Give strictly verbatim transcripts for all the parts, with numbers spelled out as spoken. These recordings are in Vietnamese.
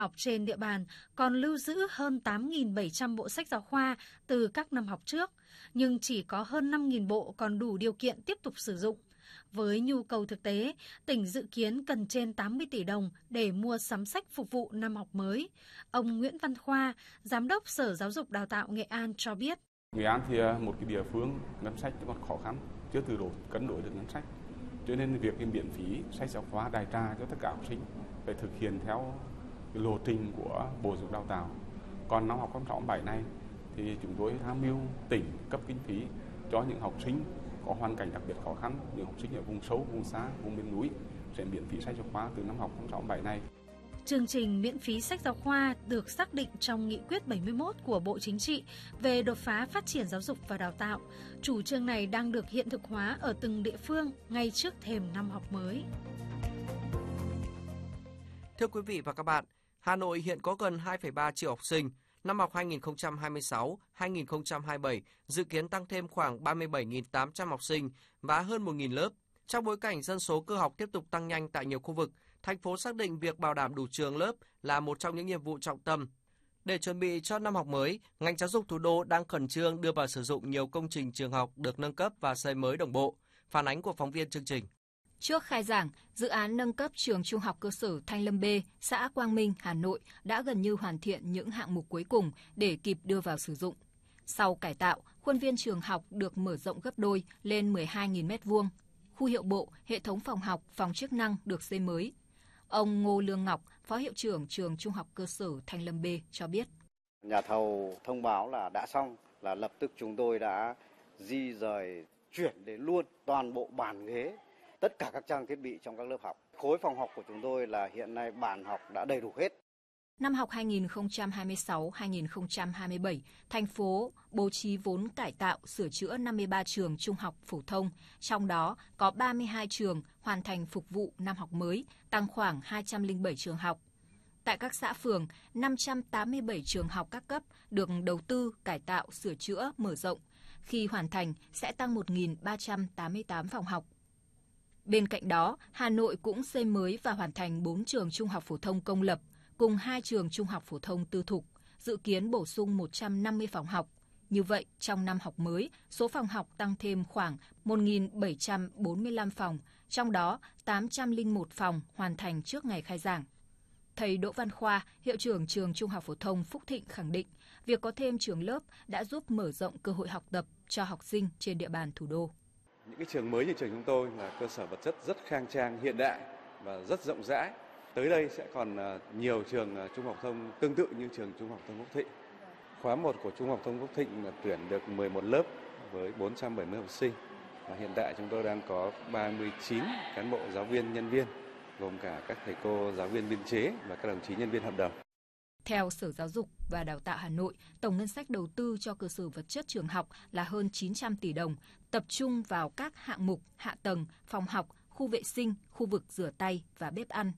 Học trên địa bàn còn lưu giữ hơn tám nghìn bảy trăm bộ sách giáo khoa từ các năm học trước, nhưng chỉ có hơn năm nghìn bộ còn đủ điều kiện tiếp tục sử dụng. Với nhu cầu thực tế, tỉnh dự kiến cần trên tám mươi tỷ đồng để mua sắm sách phục vụ năm học mới. Ông Nguyễn Văn Khoa, Giám đốc Sở Giáo dục Đào tạo Nghệ An cho biết. Nghệ An thì một cái địa phương ngân sách còn khó khăn, chưa từ độ cân đối được ngân sách. Cho nên việc miễn phí sách giáo khoa đại trà cho tất cả học sinh phải thực hiện theo cái lộ trình của Bộ Giáo dục Đào tạo. Còn năm học hai nghìn không trăm mười bảy này thì chúng tôi tham mưu tỉnh cấp kinh phí cho những học sinh có hoàn cảnh đặc biệt khó khăn, những học sinh ở vùng sâu, vùng xa, vùng miền núi sẽ miễn phí sách giáo khoa từ năm học hai nghìn không trăm mười bảy này. Chương trình miễn phí sách giáo khoa được xác định trong Nghị quyết bảy mươi mốt của Bộ Chính trị về đột phá phát triển giáo dục và đào tạo. Chủ trương này đang được hiện thực hóa ở từng địa phương ngay trước thềm năm học mới. Thưa quý vị và các bạn, Hà Nội hiện có gần hai phẩy ba triệu học sinh. Năm học hai nghìn không trăm hai mươi sáu hai nghìn không trăm hai mươi bảy dự kiến tăng thêm khoảng ba mươi bảy nghìn tám trăm học sinh và hơn một nghìn lớp. Trong bối cảnh dân số cơ học tiếp tục tăng nhanh tại nhiều khu vực, thành phố xác định việc bảo đảm đủ trường lớp là một trong những nhiệm vụ trọng tâm. Để chuẩn bị cho năm học mới, ngành giáo dục thủ đô đang khẩn trương đưa vào sử dụng nhiều công trình trường học được nâng cấp và xây mới đồng bộ. Phản ánh của phóng viên chương trình. Trước khai giảng, dự án nâng cấp trường Trung học cơ sở Thanh Lâm B, xã Quang Minh, Hà Nội đã gần như hoàn thiện những hạng mục cuối cùng để kịp đưa vào sử dụng. Sau cải tạo, khuôn viên trường học được mở rộng gấp đôi lên mười hai nghìn mét vuông. Khu hiệu bộ, hệ thống phòng học, phòng chức năng được xây mới. Ông Ngô Lương Ngọc, Phó Hiệu trưởng trường Trung học cơ sở Thanh Lâm B cho biết. Nhà thầu thông báo là đã xong, là lập tức chúng tôi đã di rời chuyển đến luôn toàn bộ bàn ghế, tất cả các trang thiết bị trong các lớp học. Khối phòng học của chúng tôi là hiện nay bàn học đã đầy đủ hết. Năm học hai nghìn không trăm hai mươi sáu hai nghìn không trăm hai mươi bảy, thành phố bố trí vốn cải tạo, sửa chữa năm mươi ba trường trung học phổ thông, trong đó có ba mươi hai trường hoàn thành phục vụ năm học mới, tăng khoảng hai trăm lẻ bảy trường học. Tại các xã phường, năm trăm tám mươi bảy trường học các cấp được đầu tư, cải tạo, sửa chữa, mở rộng. Khi hoàn thành, sẽ tăng một nghìn ba trăm tám mươi tám phòng học. Bên cạnh đó, Hà Nội cũng xây mới và hoàn thành bốn trường trung học phổ thông công lập, cùng hai trường trung học phổ thông tư thục, dự kiến bổ sung một trăm năm mươi phòng học. Như vậy, trong năm học mới, số phòng học tăng thêm khoảng một nghìn bảy trăm bốn mươi lăm phòng, trong đó tám trăm lẻ một phòng hoàn thành trước ngày khai giảng. Thầy Đỗ Văn Khoa, hiệu trưởng trường Trung học phổ thông Phúc Thịnh khẳng định, việc có thêm trường lớp đã giúp mở rộng cơ hội học tập cho học sinh trên địa bàn thủ đô. Những cái trường mới như trường chúng tôi là cơ sở vật chất rất khang trang, hiện đại và rất rộng rãi. Tới đây sẽ còn nhiều trường trung học phổ thông tương tự như trường Trung học phổ thông Phúc Thịnh. Khóa một của Trung học phổ thông Phúc Thịnh là tuyển được mười một lớp với bốn trăm bảy mươi học sinh. Và hiện tại chúng tôi đang có ba mươi chín cán bộ giáo viên, nhân viên, gồm cả các thầy cô giáo viên biên chế và các đồng chí nhân viên hợp đồng. Theo Sở Giáo dục và Đào tạo Hà Nội, tổng ngân sách đầu tư cho cơ sở vật chất trường học là hơn chín trăm tỷ đồng, tập trung vào các hạng mục, hạ tầng, phòng học, khu vệ sinh, khu vực rửa tay và bếp ăn.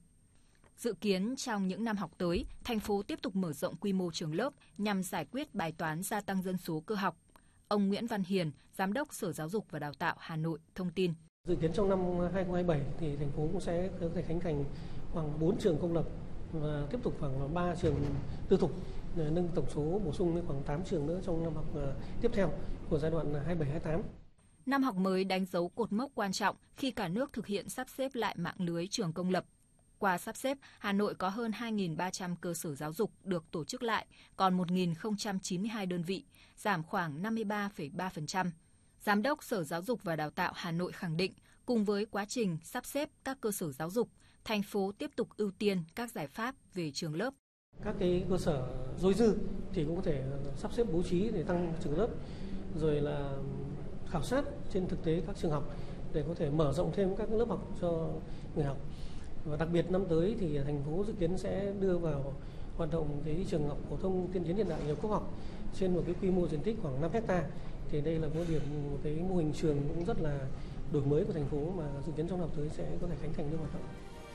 Dự kiến trong những năm học tới, thành phố tiếp tục mở rộng quy mô trường lớp nhằm giải quyết bài toán gia tăng dân số cơ học. Ông Nguyễn Văn Hiền, Giám đốc Sở Giáo dục và Đào tạo Hà Nội thông tin. Dự kiến trong năm hai nghìn không trăm hai mươi bảy thì thành phố cũng sẽ có thể khánh thành khoảng bốn trường công lập và tiếp tục khoảng ba trường tư thục, nâng tổng số bổ sung lên khoảng tám trường nữa trong năm học tiếp theo của giai đoạn hai mươi bảy hai mươi tám. Năm học mới đánh dấu cột mốc quan trọng khi cả nước thực hiện sắp xếp lại mạng lưới trường công lập. Qua sắp xếp, Hà Nội có hơn hai nghìn ba trăm cơ sở giáo dục được tổ chức lại, còn một nghìn không trăm chín mươi hai đơn vị, giảm khoảng năm mươi ba phẩy ba phần trăm. Giám đốc Sở Giáo dục và Đào tạo Hà Nội khẳng định, cùng với quá trình sắp xếp các cơ sở giáo dục, thành phố tiếp tục ưu tiên các giải pháp về trường lớp. Các cái cơ sở dôi dư thì cũng có thể sắp xếp bố trí để tăng trường lớp, rồi là khảo sát trên thực tế các trường học để có thể mở rộng thêm các lớp học cho người học. Và đặc biệt năm tới thì thành phố dự kiến sẽ đưa vào hoạt động cái trường học phổ thông tiên tiến hiện đại nhiều cấp học trên một cái quy mô diện tích khoảng năm héc ta. Thì đây là một điểm một cái mô hình trường cũng rất là đổi mới của thành phố mà dự kiến trong năm tới sẽ có thể khánh thành đưa hoạt động.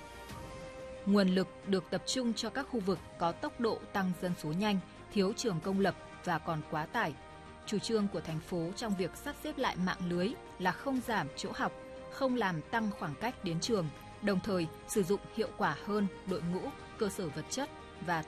Nguồn lực được tập trung cho các khu vực có tốc độ tăng dân số nhanh, thiếu trường công lập và còn quá tải. Chủ trương của thành phố trong việc sắp xếp lại mạng lưới là không giảm chỗ học, không làm tăng khoảng cách đến trường, đồng thời sử dụng hiệu quả hơn đội ngũ, cơ sở vật chất và